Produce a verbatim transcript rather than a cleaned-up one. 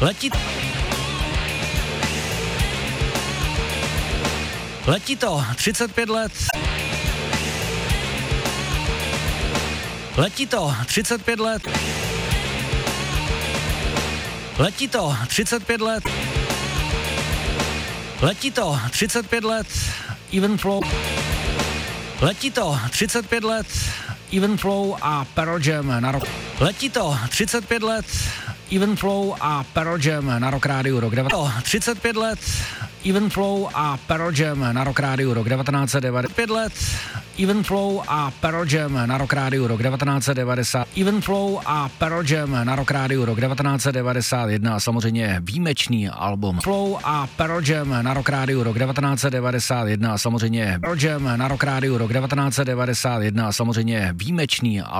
Letí... Letí to třicet pět let. Letí to třicet pět let. Letí to třicet pět let. Letí to třicet pět let. Even Flow. Letí to třicet pět let. Even Flow a Pearl Jam na rok. Letí to třicet pět let. Even Flow a Pearl Jam na Rock Rádiu rok devatenáct. třicet pět let. Even Flow a Pearl Jam na Rock Rádiu rok devatenáct set devadesát pět let. Even Flow a Pearl Jam na Rock Rádiu rok devatenáct set devadesát. Even Flow a Pearl Jam na Rock Rádiu rok devatenáct set devadesát jedna a samozřejmě výjimečný album. Flow a Pearl Jam na Rock Rádiu rok devatenáct set devadesát jedna a samozřejmě Pearl Jam na Rock Rádiu rok devatenáct set devadesát jedna a samozřejmě výjimečný album.